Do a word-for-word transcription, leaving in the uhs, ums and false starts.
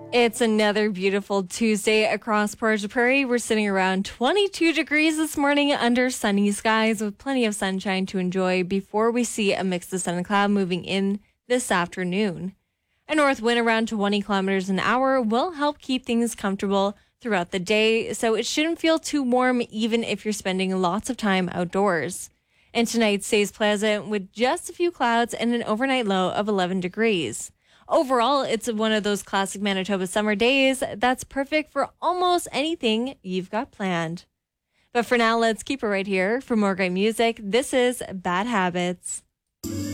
It's another beautiful Tuesday across Portage Prairie. We're sitting around twenty-two degrees this morning under sunny skies with plenty of sunshine to enjoy before we see a mix of sun and cloud moving in this afternoon. A north wind around twenty kilometers an hour will help keep things comfortable throughout the day, so it shouldn't feel too warm even if you're spending lots of time outdoors. And tonight stays pleasant with just a few clouds and an overnight low of eleven degrees. Overall, it's one of those classic Manitoba summer days that's perfect for almost anything you've got planned. But for now, let's keep it right here. For more great music, this is Bad Habits.